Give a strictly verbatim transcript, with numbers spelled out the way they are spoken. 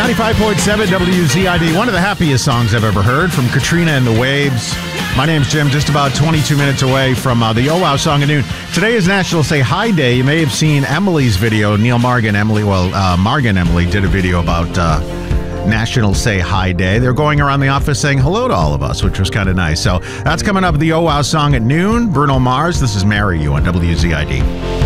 ninety-five point seven W Z I D, one of the happiest songs I've ever heard from Katrina and the Waves. My name's Jim, just about twenty-two minutes away from uh, the Oh Wow Song of Noon. Today is National Say Hi Day. You may have seen Emily's video. Neil Morgan, Emily, well, uh, Morgan Emily did a video about uh, National Say Hi Day. They're going around the office saying hello to all of us, which was kind of nice. So that's coming up, the Oh Wow Song at noon. Bruno Mars, this is Marry You on W Z I D.